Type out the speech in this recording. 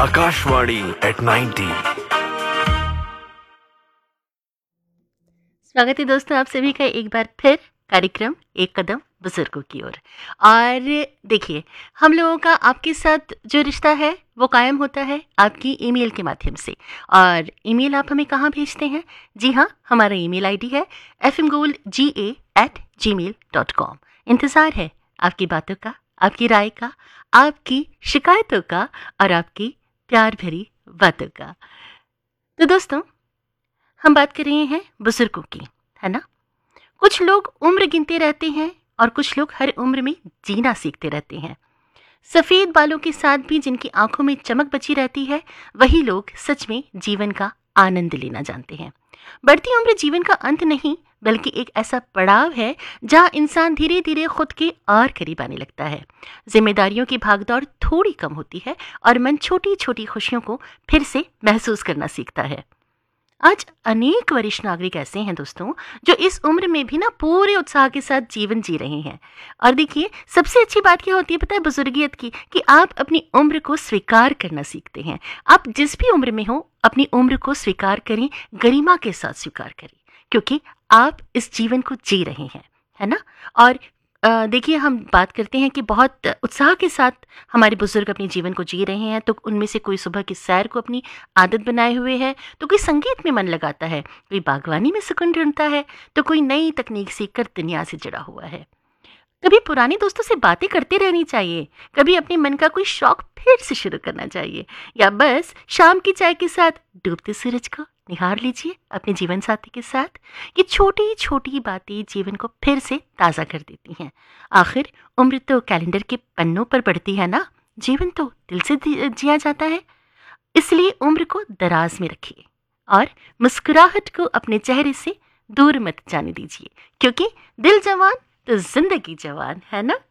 Akashvani at 90. स्वागत है दोस्तों आप सभी का एक बार फिर कार्यक्रम एक कदम बुजुर्गों की ओर। और देखिए, हम लोगों का आपके साथ जो रिश्ता है वो कायम होता है आपकी ईमेल के माध्यम से। और ईमेल आप हमें कहाँ भेजते हैं? जी हाँ, हमारा ईमेल आईडी है fmgoldga@gmail.com। इंतज़ार है आपकी बातों का, आपकी राय का, आपकी शिकायतों का और आपकी प्यार भरी बातों का। तो दोस्तों, हम बात कर रहे हैं बुजुर्गों की, है ना। कुछ लोग उम्र गिनते रहते हैं और कुछ लोग हर उम्र में जीना सीखते रहते हैं। सफेद बालों के साथ भी जिनकी आंखों में चमक बची रहती है, वही लोग सच में जीवन का आनंद लेना जानते हैं। बढ़ती उम्र जीवन का अंत नहीं, बल्कि एक ऐसा पड़ाव है जहां इंसान धीरे धीरे खुद के और करीब आने लगता है। जिम्मेदारियों की भागदौड़ थोड़ी कम होती है और मन छोटी छोटी खुशियों को फिर से महसूस करना सीखता है। आज अनेक वरिष्ठ नागरिक ऐसे हैं दोस्तों, जो इस उम्र में भी ना पूरे उत्साह के साथ जीवन जी रहे हैं। और देखिए, सबसे अच्छी बात क्या होती है पता है बुजुर्गियत की, कि आप अपनी उम्र को स्वीकार करना सीखते हैं। आप जिस भी उम्र में हो, अपनी उम्र को स्वीकार करें, गरिमा के साथ स्वीकार करें, क्योंकि आप इस जीवन को जी रहे हैं, है ना। और देखिए, हम बात करते हैं कि बहुत उत्साह के साथ हमारे बुजुर्ग अपने जीवन को जी रहे हैं। तो उनमें से कोई सुबह की सैर को अपनी आदत बनाए हुए है, तो कोई संगीत में मन लगाता है, कोई बागवानी में सुकून ढूंढता है, तो कोई नई तकनीक सीखकर दुनिया से जुड़ा हुआ है। कभी पुराने दोस्तों से बातें करते रहनी चाहिए, कभी अपने मन का कोई शौक फिर से शुरू करना चाहिए, या बस शाम की चाय के साथ डूबते सूरज को निहार लीजिए अपने जीवन साथी के साथ। ये छोटी छोटी बातें जीवन को फिर से ताज़ा कर देती हैं। आखिर उम्र तो कैलेंडर के पन्नों पर बढ़ती है ना, जीवन तो दिल से जिया जाता है। इसलिए उम्र को दराज में रखिए और मुस्कुराहट को अपने चेहरे से दूर मत जाने दीजिए, क्योंकि दिल जवान तो जिंदगी जवान, है ना।